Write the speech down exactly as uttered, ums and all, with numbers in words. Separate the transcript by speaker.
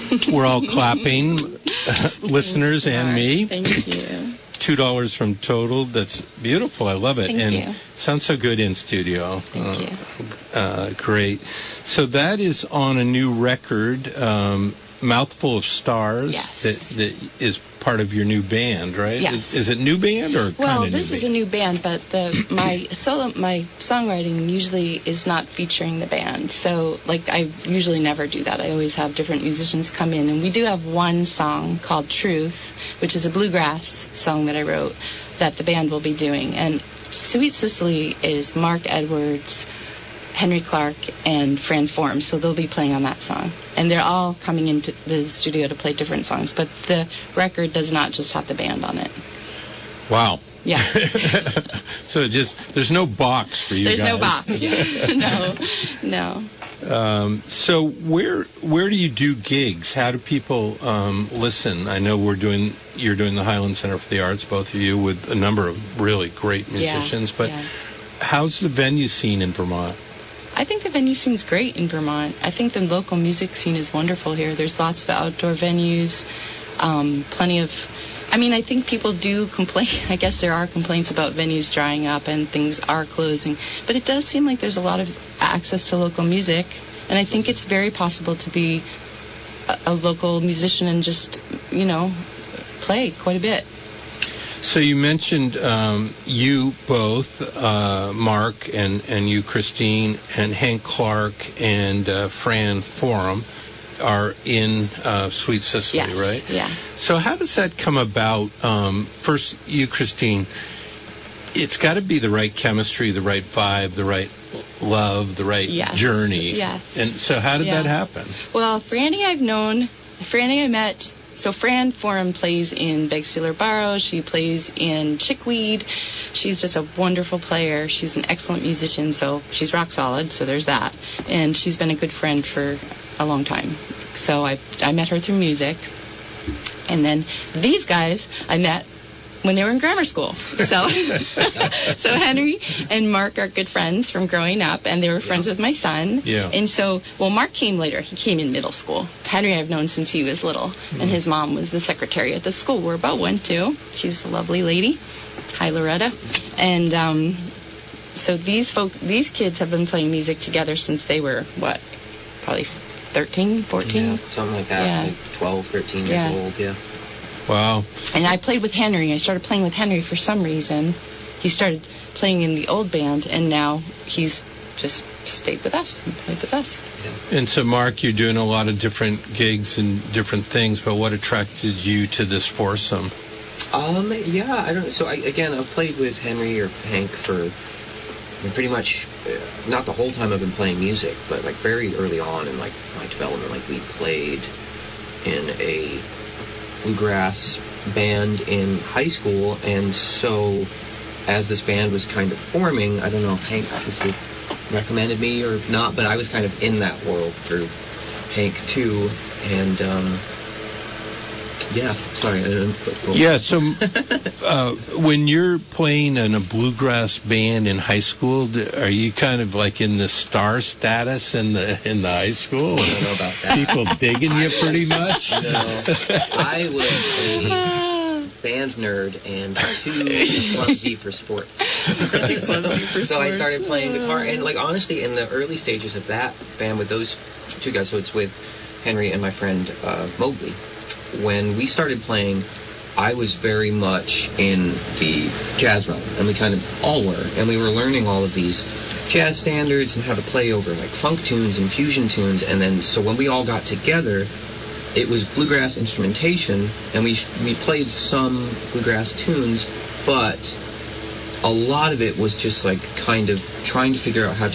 Speaker 1: We're all clapping, listeners and me.
Speaker 2: Thank you.
Speaker 1: Two dollars from Total. That's beautiful. I love it.
Speaker 2: Thank
Speaker 1: and
Speaker 2: you.
Speaker 1: Sounds so good in studio.
Speaker 2: Thank
Speaker 1: uh,
Speaker 2: you.
Speaker 1: Uh, great. So that is on a new record, um, Mouthful of Stars.
Speaker 2: Yes.
Speaker 1: That, that is part of your new band, right?
Speaker 2: Yes.
Speaker 1: Is, is it new band or
Speaker 2: Well,
Speaker 1: kind of
Speaker 2: this
Speaker 1: new
Speaker 2: is
Speaker 1: band?
Speaker 2: a new band, but the my solo my songwriting usually is not featuring the band. So, like, I usually never do that. I always have different musicians come in, and we do have one song called Truth, which is a bluegrass song that I wrote that the band will be doing. And Sweet Cicely is Mark Edwards, Henry Clark, and Fran Form, so they'll be playing on that song. And they're all coming into the studio to play different songs, but the record does not just have the band on it.
Speaker 1: Wow.
Speaker 2: Yeah.
Speaker 1: So just, there's no box for you
Speaker 2: There's
Speaker 1: guys.
Speaker 2: no box. no, no.
Speaker 1: Um, so where where do you do gigs? How do people um, listen? I know we're doing you're doing the Highland Center for the Arts, both of you, with a number of really great musicians.
Speaker 2: Yeah,
Speaker 1: but
Speaker 2: yeah.
Speaker 1: how's the venue scene in Vermont?
Speaker 2: I think the venue scene's great in Vermont. I think the local music scene is wonderful here. There's lots of outdoor venues, um, plenty of... I mean, I think people do complain. I guess there are complaints about venues drying up and things are closing. But it does seem like there's a lot of access to local music. And I think it's very possible to be a, a local musician and just, you know, play quite a bit.
Speaker 1: So you mentioned um, you both, uh, Mark and, and you, Christine, and Hank Clark and uh, Fran Forum are in uh, Sweet Cicely,
Speaker 2: Yes,
Speaker 1: right?
Speaker 2: yeah.
Speaker 1: So how does that come about? Um, first, you, Christine, it's got to be the right chemistry, the right vibe, the right love, the right
Speaker 2: Yes,
Speaker 1: journey.
Speaker 2: yes.
Speaker 1: And so how did
Speaker 2: Yeah.
Speaker 1: that happen?
Speaker 2: Well, Franny I've known, Franny I met, so Fran Forum plays in Beg Stealer Borrow, she plays in Chickweed, she's just a wonderful player, she's an excellent musician, so she's rock solid, so there's that. And she's been a good friend for a long time. So I I met her through music. And then these guys I met when they were in grammar school. So so Henry and Mark are good friends from growing up, and they were friends with my son.
Speaker 1: Yeah.
Speaker 2: And so, well, Mark came later. He came in middle school. Henry I've known since he was little,
Speaker 1: Mm-hmm.
Speaker 2: and his mom was the secretary at the school where Bo went to. She's a lovely lady. Hi, Loretta. And um, so these folk, these kids have been playing music together since they were, what, probably thirteen, fourteen?
Speaker 3: Yeah, something like that,
Speaker 2: Yeah.
Speaker 3: like twelve, thirteen years
Speaker 2: Yeah.
Speaker 3: old, yeah.
Speaker 1: Wow.
Speaker 2: And I played with Henry. I started playing with Henry for some reason. He started playing in the old band, and now he's just stayed with us and played with us.
Speaker 1: And so, Mark, you're doing a lot of different gigs and different things, but what attracted you to this foursome?
Speaker 3: Um, yeah, I don't. So I, again, I've played with Henry or Hank for I mean, pretty much uh, not the whole time I've been playing music, but like very early on in like my development. Like we played in a bluegrass band in high school, and so as this band was kind of forming, I don't know if Hank obviously recommended me or not, but I was kind of in that world through Hank too, and um, yeah, sorry. I didn't,
Speaker 1: Yeah, so uh, when you're playing in a bluegrass band in high school, d- are you kind of like in the star status in the in the high school?
Speaker 3: I don't know about that.
Speaker 1: People digging you pretty much?
Speaker 3: No, I was a band nerd and too clumsy for sports.
Speaker 2: Too clumsy for
Speaker 3: So I
Speaker 2: sports.
Speaker 3: started playing guitar, and like honestly, in the early stages of that band with those two guys, so it's with Henry and my friend uh, Mowgli. When we started playing, I was very much in the jazz realm, and we kind of all were, and we were learning all of these jazz standards and how to play over like funk tunes and fusion tunes, and then so when we all got together, it was bluegrass instrumentation, and we we played some bluegrass tunes, but a lot of it was just like kind of trying to figure out how to